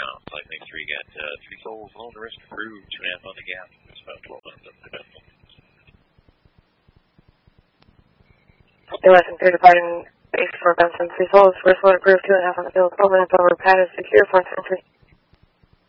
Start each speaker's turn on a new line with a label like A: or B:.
A: Flight Link 3 got 3 souls, low to risk crew, 2.5 on the gap. It's about 12 minutes up to the vessel.
B: Lesson 3 departing base for Benson, 3 souls, first load approved, 2.5 on the field, 12 minutes over, pad is secure, 4 entry.